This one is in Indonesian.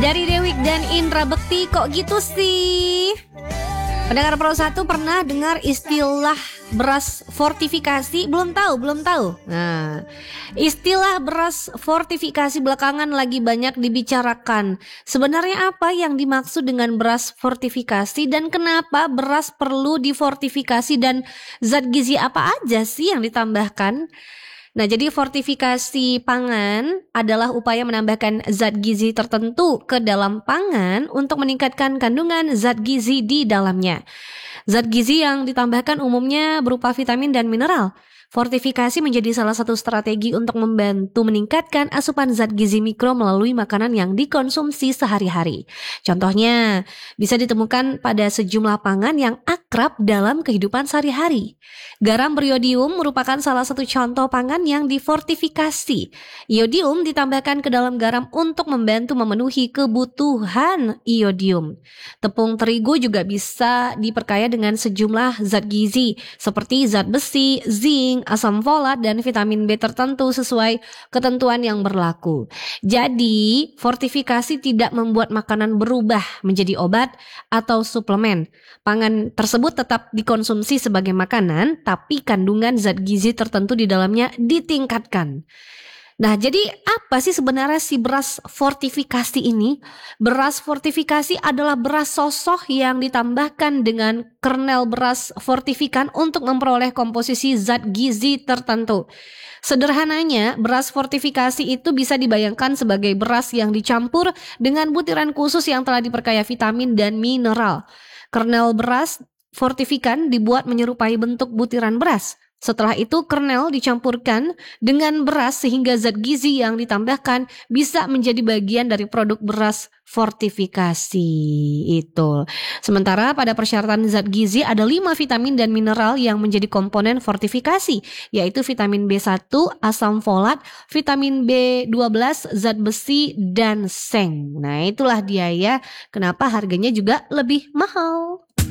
Dari Dewi dan Indra Bekti, kok gitu sih? Pendengar Pro 1 pernah dengar istilah beras fortifikasi? Belum tahu. Nah, istilah beras fortifikasi belakangan lagi banyak dibicarakan. Sebenarnya apa yang dimaksud dengan beras fortifikasi dan kenapa beras perlu difortifikasi dan zat gizi apa aja sih yang ditambahkan? Nah, jadi fortifikasi pangan adalah upaya menambahkan zat gizi tertentu ke dalam pangan untuk meningkatkan kandungan zat gizi di dalamnya. Zat gizi yang ditambahkan umumnya berupa vitamin dan mineral. Fortifikasi menjadi salah satu strategi untuk membantu meningkatkan asupan zat gizi mikro melalui makanan yang dikonsumsi sehari-hari. Contohnya, bisa ditemukan pada sejumlah pangan yang akrab dalam kehidupan sehari-hari. Garam beriodium merupakan salah satu contoh pangan yang difortifikasi. Iodium ditambahkan ke dalam garam untuk membantu memenuhi kebutuhan iodium. Tepung terigu juga bisa diperkaya dengan sejumlah zat gizi seperti zat besi, zinc, asam folat, dan vitamin B tertentu sesuai ketentuan yang berlaku. Jadi, fortifikasi tidak membuat makanan berubah menjadi obat atau suplemen. Pangan tersebut tetap dikonsumsi sebagai makanan, tapi kandungan zat gizi tertentu di dalamnya ditingkatkan. Nah, jadi apa sih sebenarnya si beras fortifikasi ini? Beras fortifikasi adalah beras sosoh yang ditambahkan dengan kernel beras fortifikan untuk memperoleh komposisi zat gizi tertentu. Sederhananya, beras fortifikasi itu bisa dibayangkan sebagai beras yang dicampur dengan butiran khusus yang telah diperkaya vitamin dan mineral. Kernel beras fortifikan dibuat menyerupai bentuk butiran beras. Setelah itu kernel dicampurkan dengan beras sehingga zat gizi yang ditambahkan bisa menjadi bagian dari produk beras fortifikasi itu. Sementara pada persyaratan zat gizi ada 5 vitamin dan mineral yang menjadi komponen fortifikasi, yaitu vitamin B1, asam folat, vitamin B12, zat besi, dan seng. Nah, itulah dia ya kenapa harganya juga lebih mahal.